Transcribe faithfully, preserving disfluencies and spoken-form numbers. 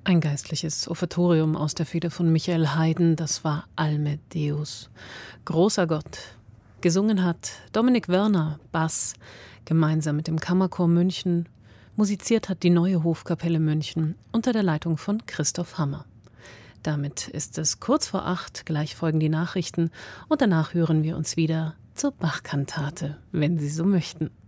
Ein geistliches Offertorium aus der Feder von Michael Haydn, das war Alme Deus. Großer Gott. Gesungen hat Dominik Wörner, Bass, gemeinsam mit dem Kammerchor München. Musiziert hat die Neue Hofkapelle München unter der Leitung von Christoph Hammer. Damit ist es kurz vor acht, gleich folgen die Nachrichten und danach hören wir uns wieder zur Bach-Kantate, wenn Sie so möchten.